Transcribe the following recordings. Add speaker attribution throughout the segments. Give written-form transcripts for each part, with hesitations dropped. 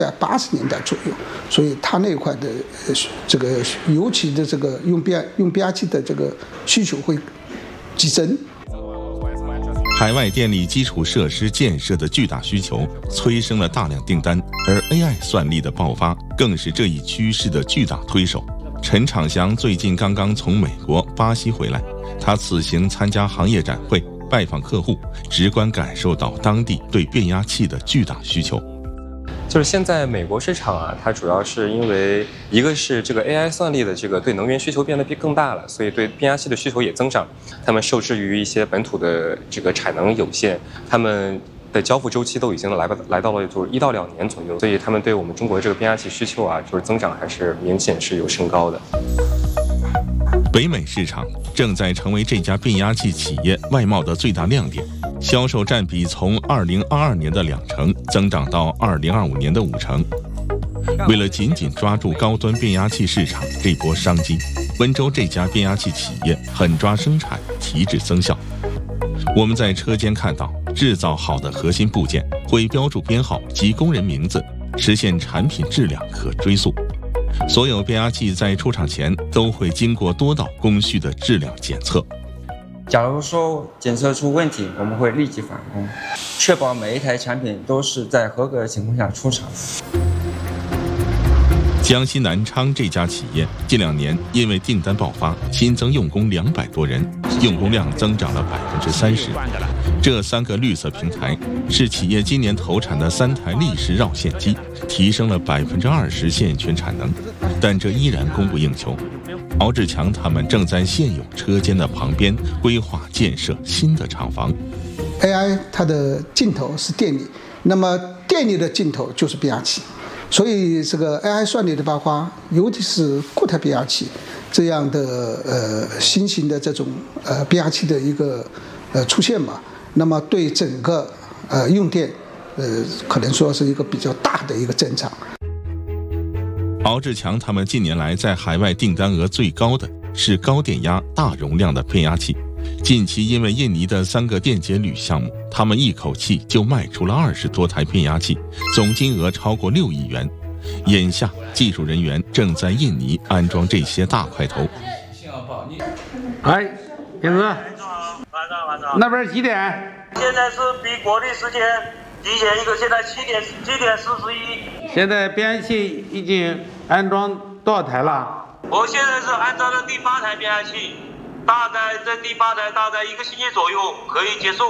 Speaker 1: 在80年代左右，所以它那一块的这个尤其的这个用变压器的这个需求会激增。
Speaker 2: 海外电力基础设施建设的巨大需求催生了大量订单，而 AI 算力的爆发更是这一趋势的巨大推手。陈长祥最近刚刚从美国、巴西回来，他此行参加行业展会，拜访客户，直观感受到当地对变压器的巨大需求。
Speaker 3: 就是现在美国市场啊，它主要是因为一个是这个 AI 算力的这个对能源需求变得更大了，所以对变压器的需求也增长。他们受制于一些本土的这个产能有限，他们的交付周期都已经来到了就是1到2年左右，所以他们对我们中国这个变压器需求啊，就是增长还是明显是有升高的。
Speaker 2: 北美市场正在成为这家变压器企业外贸的最大亮点，销售占比从2022年的2成增长到2025年的5成。为了紧紧抓住高端变压器市场这波商机，温州这家变压器企业狠抓生产，提质增效。我们在车间看到，制造好的核心部件会标注编号及工人名字，实现产品质量可追溯。所有变压器在出厂前都会经过多道工序的质量检测。
Speaker 4: 假如说检测出问题，我们会立即返工，确保每一台产品都是在合格的情况下出厂。
Speaker 2: 江西南昌这家企业近2年因为订单爆发，新增用工200多人，用工量增长了30%。这3个绿色平台是企业今年投产的3台立式绕线机，提升了20%线圈产能，但这依然供不应求。敖志强他们正在现有车间的旁边规划建设新的厂房。
Speaker 1: AI 它的尽头是电力，那么电力的尽头就是变压器。所以这个 AI 算力的爆发，尤其是固态变压器这样的新型的这种变压器的一个出现嘛，那么对整个用电可能说是一个比较大的一个增长。
Speaker 2: 敖志强他们近年来在海外订单额最高的是高电压大容量的变压器。近期因为印尼的3个电解铝项目，他们一口气就卖出了20多台变压器，总金额超过6亿元。眼下技术人员正在印尼安装这些大块头。
Speaker 5: 哎，燕子，晚上，那边几点？
Speaker 6: 现在是比国内时间提前1个，现在7点41。
Speaker 5: 现在变压器已经安装多少台了？
Speaker 6: 我现在是安装了第8台变压器。大概这第8台大概1个星期左右可以结束，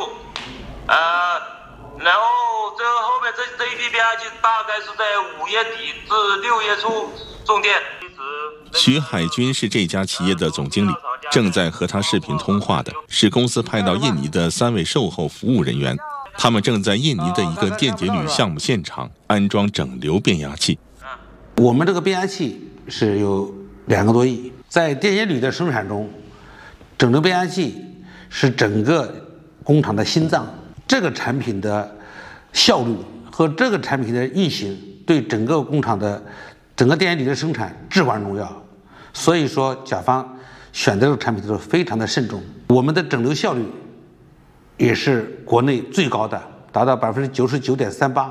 Speaker 6: 然后这后面这一批变压器大概是在5月底至6月初送电。
Speaker 2: 徐海军是这家企业的总经理，正在和他视频通话的是公司派到印尼的3位售后服务人员，他们正在印尼的一个电解铝项目现场安装整流变压器。
Speaker 5: 我们这个变压器是有2个多亿，在电解铝的生产中，整流变压器是整个工厂的心脏，这个产品的效率和这个产品的运行对整个工厂的整个电解铝的生产至关重要。所以说甲方选择这个产品的时候非常的慎重。我们的整流效率也是国内最高的，达到99.38%。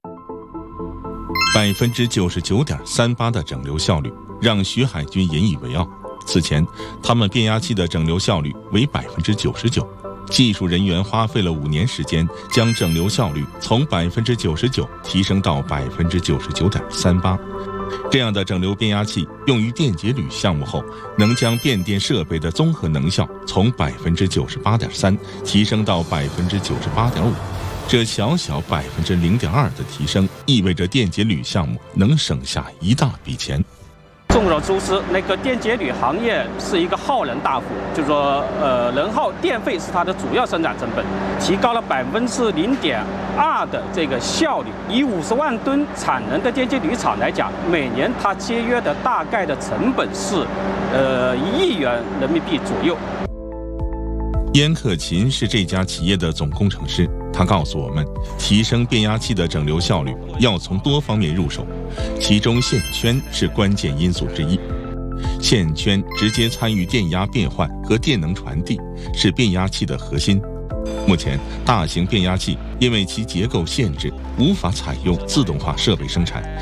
Speaker 2: 99.38%的整流效率让徐海军引以为傲。此前，他们变压器的整流效率为99%，技术人员花费了5年时间，将整流效率从99%提升到99.38%。这样的整流变压器用于电解铝项目后，能将变电设备的综合能效从98.3%提升到98.5%。这小0.2%的提升，意味着电解铝项目能省下一大笔钱。
Speaker 7: 众所周知，那个电解铝行业是一个耗能大户，就是说，能耗电费是它的主要生产成本，提高了0.2%的这个效率。以50万吨产能的电解铝厂来讲，每年它节约的大概的成本是，1亿元人民币左右。
Speaker 2: 燕克勤是这家企业的总工程师，他告诉我们，提升变压器的整流效率要从多方面入手，其中线圈是关键因素之一。线圈直接参与电压变换和电能传递，是变压器的核心。 目前，大型变压器因为其结构限制，无法采用自动化设备生产，